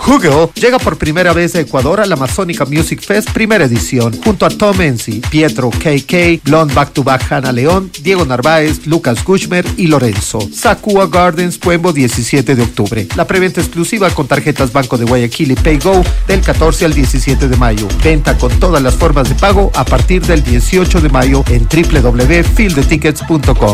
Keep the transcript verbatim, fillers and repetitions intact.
Hugel llega por primera vez a Ecuador a la Amazónica Music Fest primera edición, junto a Tom Enzi, Pietro K K, Blonde Back to Back Hannah León, Diego Narváez, Lucas Gushmer y Lorenzo. Sakua Gardens, Puembo, diecisiete de octubre. La preventa exclusiva con tarjetas Banco de Guayaquil y PayGo del catorce al diecisiete de mayo. Venta con todas las formas de pago a partir del dieciocho de mayo en doble u doble u doble u punto field tickets punto com.